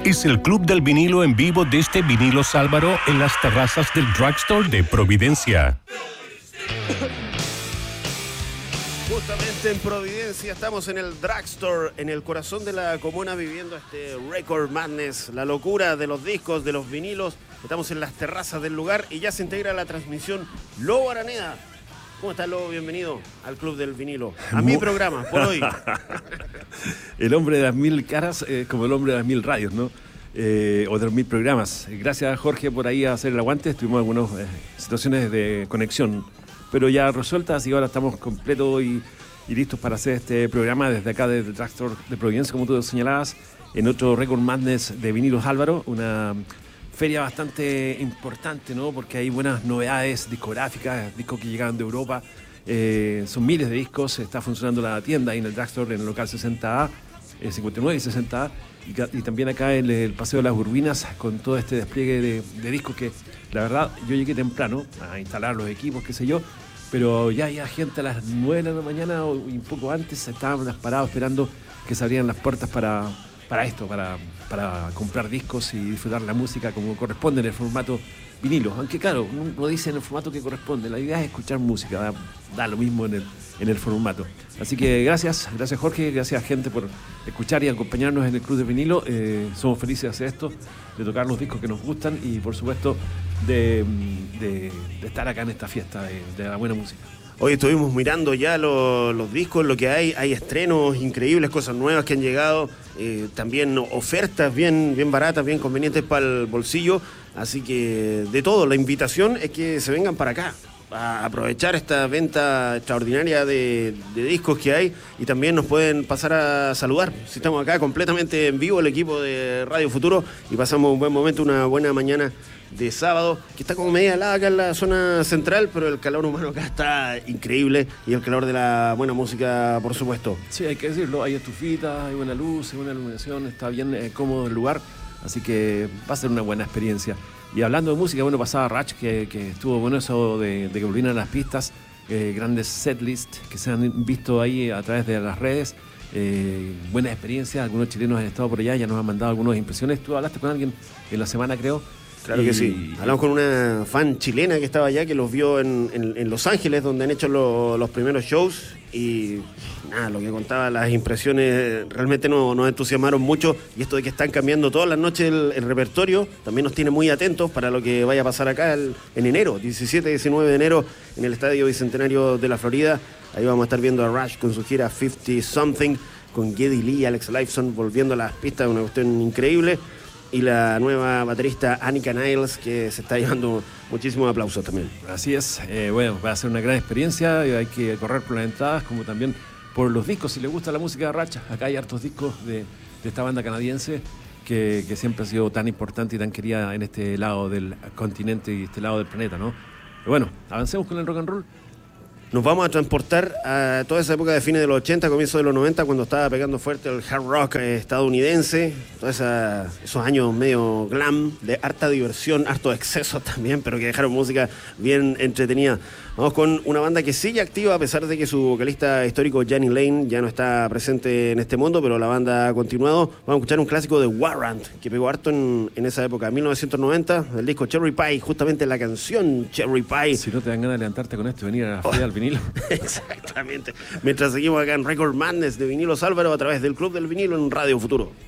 es el Club del Vinilo en vivo desde Vinilos Álvaro en las terrazas del Drugstore de Providencia. Justamente en Providencia estamos en el Drugstore, en el corazón de la comuna, viviendo este Record Madness, la locura de los discos, de los vinilos. Estamos en las terrazas del lugar y ya se integra la transmisión Lobo Araneda. ¿Cómo estás, Lobo? Bienvenido al Club del Vinilo. A mi programa, por hoy. El hombre de las mil caras, como el hombre de las mil radios, ¿no? O de los mil programas. Gracias, Jorge, por ahí a hacer el aguante. Tuvimos algunas situaciones de conexión, pero ya resueltas, y ahora estamos completos y listos para hacer este programa desde acá, desde el Drugstore de Providencia, como tú señalabas, en otro Record Madness de Vinilos Álvaro, una feria bastante importante, ¿no? Porque hay buenas novedades discográficas, discos que llegaron de Europa, son miles de discos. Está funcionando la tienda ahí en el Drugstore, en el local 60A, 59 y 60A, y también acá en el Paseo de las Urbinas, con todo este despliegue de discos que, la verdad, yo llegué temprano a instalar los equipos, qué sé yo, pero ya había gente a las 9 de la mañana y un poco antes, estaban parados esperando que se abrieran las puertas para comprar discos y disfrutar la música como corresponde en el formato vinilo. Aunque claro, no dice en el formato que corresponde, la idea es escuchar música, da lo mismo en el formato. Así que gracias Jorge, gracias gente por escuchar y acompañarnos en el Club de Vinilo. Somos felices de hacer esto, de tocar los discos que nos gustan y por supuesto de estar acá en esta fiesta de la buena música. Hoy estuvimos mirando ya los discos, lo que hay estrenos increíbles, cosas nuevas que han llegado, también ofertas bien baratas, bien convenientes para el bolsillo, así que de todo, la invitación es que se vengan para acá a aprovechar esta venta extraordinaria de discos que hay, y también nos pueden pasar a saludar. Si estamos acá completamente en vivo, el equipo de Radio Futuro, y pasamos un buen momento, una buena mañana de sábado, que está como media helada acá en la zona central, pero el calor humano acá está increíble, y el calor de la buena música, por supuesto. Sí, hay que decirlo, hay estufitas, hay buena luz, hay buena iluminación, está bien cómodo el lugar, así que va a ser una buena experiencia. Y hablando de música, bueno, pasaba Rach, que estuvo bueno eso de que volvieran las pistas, grandes setlists que se han visto ahí a través de las redes, buena experiencia. Algunos chilenos han estado por allá, ya nos han mandado algunas impresiones. Tú hablaste con alguien en la semana, creo. Claro que sí. Hablamos con una fan chilena que estaba allá, que los vio en Los Ángeles, donde han hecho los primeros shows, y nada, lo que contaba, las impresiones realmente nos entusiasmaron mucho, y esto de que están cambiando todas las noches el repertorio también nos tiene muy atentos para lo que vaya a pasar acá en enero, 17-19 de enero, en el Estadio Bicentenario de la Florida. Ahí vamos a estar viendo a Rush con su gira 50 Something, con Geddy Lee, Alex Lifeson volviendo a las pistas, una cuestión increíble. Y la nueva baterista Annika Niles, que se está llevando muchísimos aplausos también. Así es, bueno, va a ser una gran experiencia, hay que correr por las entradas, como también por los discos, si les gusta la música de Racha. Acá hay hartos discos de esta banda canadiense que siempre ha sido tan importante y tan querida en este lado del continente y este lado del planeta, ¿no? Pero bueno, avancemos con el rock and roll. Nos vamos a transportar a toda esa época de fines de los 80, comienzos de los 90, cuando estaba pegando fuerte el hard rock estadounidense, todos esos años medio glam, de harta diversión, harto exceso también, pero que dejaron música bien entretenida. Vamos con una banda que sigue activa, a pesar de que su vocalista histórico Janny Lane ya no está presente en este mundo, pero la banda ha continuado. Vamos a escuchar un clásico de Warrant, que pegó harto en esa época, 1990, del disco Cherry Pie, justamente la canción Cherry Pie. Si no te dan ganas de levantarte con esto y venir a la feria al vinilo. Exactamente. Mientras seguimos acá en Record Madness de Vinilos Álvaro, a través del Club del Vinilo en Radio Futuro.